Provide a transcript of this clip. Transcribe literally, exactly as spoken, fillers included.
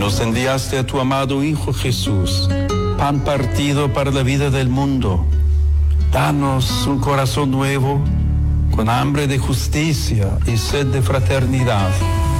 nos enviaste a tu amado Hijo Jesús, pan partido para la vida del mundo. Danos un corazón nuevo, con hambre de justicia y sed de fraternidad.